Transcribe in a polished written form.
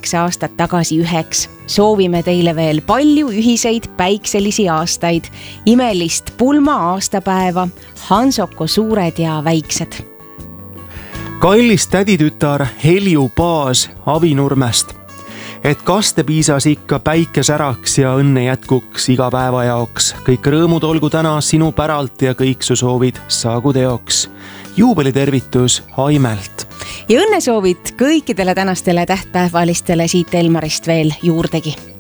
8 aastat tagasi 1. Soovime teile veel palju ühiseid päikselisi aastaid, imelist pulma aastapäeva, Hansoko suured ja väiksed. Kallis täditütar Helju Paas Avinurmest. Et kaste piisas ikka päike säraks ja õnne jätkuks iga päeva jaoks. Kõik rõõmud olgu täna sinu päralt ja kõik su soovid saagu teoks. Juubelitervitus Aimelt. Ja õnnesoovid kõikidele tänastele tähtpäevalistele siit Elmarist veel juurdegi.